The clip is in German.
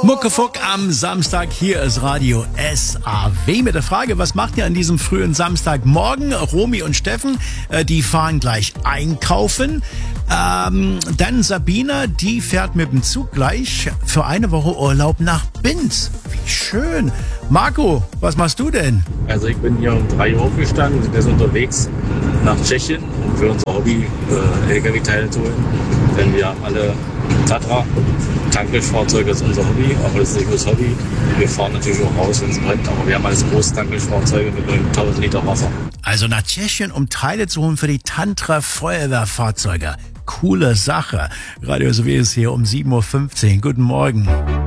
Muckefuck am Samstag, hier ist Radio SAW mit der Frage, was macht ihr an diesem frühen Samstagmorgen? Romy und Steffen, die fahren gleich einkaufen. Dann Sabina, die fährt mit dem Zug gleich für eine Woche Urlaub nach Binz. Wie schön. Marco, was machst du denn? Also ich bin hier um 3 Uhr aufgestanden, sind jetzt unterwegs nach Tschechien, um für unser Hobby LKW-Teile zu holen. Denn wir haben alle Tatra, Tankwischfahrzeuge ist unser Hobby, aber das ist nicht nur das Hobby. Wir fahren natürlich auch raus, wenn es brennt, aber wir haben alles große Tankwischfahrzeuge mit 9000 Liter Wasser. Also nach Tschechien, um Teile zu holen für die Tantra Feuerwehrfahrzeuge. Coole Sache. Radio SAW ist hier um 7.15 Uhr. Guten Morgen.